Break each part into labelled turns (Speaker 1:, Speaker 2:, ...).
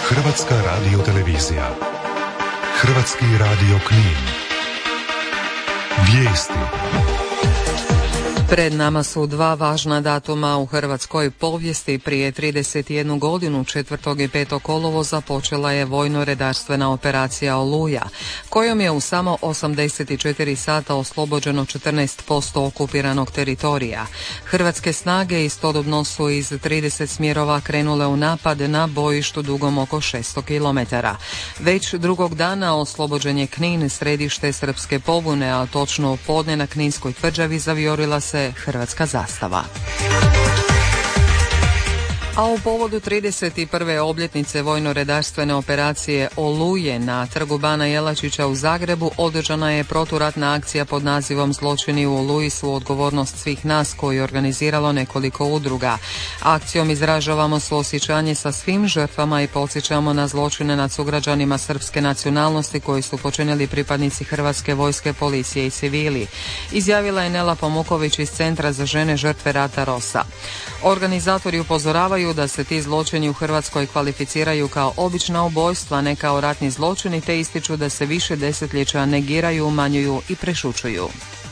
Speaker 1: Hrvatska radiotelevizija. Hrvatski radio Knin. Vijesti.
Speaker 2: Pred nama su dva važna datuma u hrvatskoj povijesti. Prije 31 godinu, 4. i 5. kolovoza, počela je vojno-redarstvena operacija Oluja, kojom je u samo 84 sata oslobođeno 14% okupiranog teritorija. Hrvatske snage istodobno su iz 30 smjerova krenule u napad na bojištu dugom oko 600 km. Već drugog dana oslobođen je Knin, središte srpske pobune, a točno u podne na Kninskoj tvrđavi zavijorila se hrvatska zastava. A u povodu 31. obljetnice vojno-redarstvene operacije Oluje na trgu Bana Jelačića u Zagrebu održana je proturatna akcija pod nazivom Zločini u Oluji su odgovornost svih nas, koji je organiziralo nekoliko udruga. Akcijom izražavamo suosjećanje sa svim žrtvama i podsjećamo na zločine nad sugrađanima srpske nacionalnosti koji su počinili pripadnici Hrvatske vojske, policije i civili, izjavila je Nela Pomuković iz Centra za žene žrtve rata Rosa. Organizatori upozoravaju da se ti zločini u Hrvatskoj kvalificiraju kao obična ubojstva, ne kao ratni zločini, te ističu da se više desetljeća negiraju, umanjuju i prešućuju.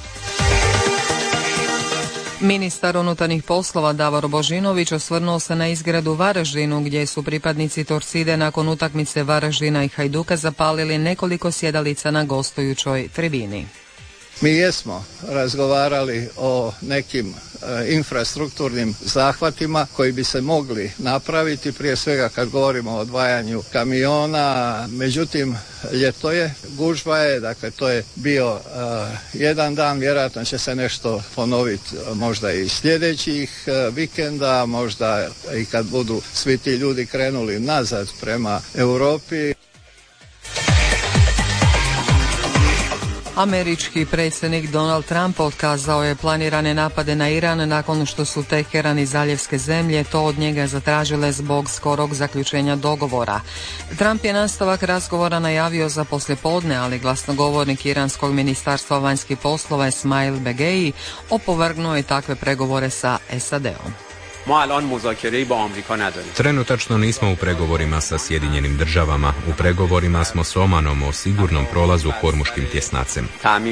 Speaker 2: Ministar unutarnjih poslova Davor Božinović osvrnuo se na izgradu u Varaždinu, gdje su pripadnici Torcide nakon utakmice Varaždina i Hajduka zapalili nekoliko sjedalica na gostujućoj tribini.
Speaker 3: Mi jesmo razgovarali o nekim infrastrukturnim zahvatima koji bi se mogli napraviti, prije svega kad govorimo o odvajanju kamiona, međutim ljeto je, gužva je, dakle to je bio jedan dan, vjerojatno će se nešto ponoviti možda i sljedećih vikenda, možda i kad budu svi ti ljudi krenuli nazad prema Europi.
Speaker 2: Američki predsjednik Donald Trump otkazao je planirane napade na Iran nakon što su Teheran i zaljevske zemlje to od njega zatražile zbog skorog zaključenja dogovora. Trump je nastavak razgovora najavio za poslijepodne, ali glasnogovornik iranskog ministarstva vanjskih poslova Esmail Begeji opovrgnuo je takve pregovore sa SAD-om.
Speaker 4: Trenutačno nismo u pregovorima sa Sjedinjenim državama. U pregovorima smo s Omanom o sigurnom prolazu Hormuškim tjesnacem.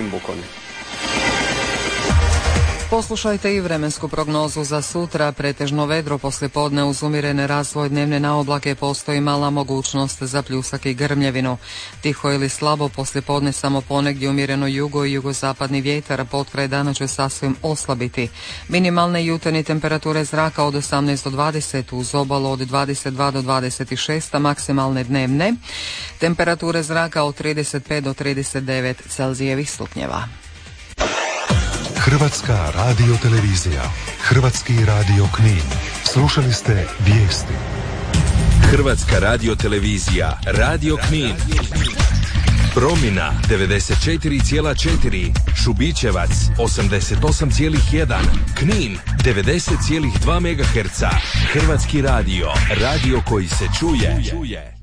Speaker 2: Poslušajte i vremensku prognozu za sutra. Pretežno vedro poslijepodne uz umjerene razvoj dnevne naoblake, postoji mala mogućnost za pljusak i grmljevinu. Tiho ili slabo poslijepodne samo ponegdje umjereno jugo i jugozapadni vjetar, potkraj dana će sasvim oslabiti. Minimalne jutarnje temperature zraka od 18 do 20, uz obalu od 22 do 26, a maksimalne dnevne temperature zraka od 35 do 39 Celzijevih stupnjeva.
Speaker 1: Hrvatska radiotelevizija. Hrvatski radio Knin. Slušali ste vijesti.
Speaker 5: Hrvatska radiotelevizija. Radio Knin. Promina 94,4. Šubićevac 88,1. Knin 90,2 MHz. Hrvatski radio. Radio koji se čuje.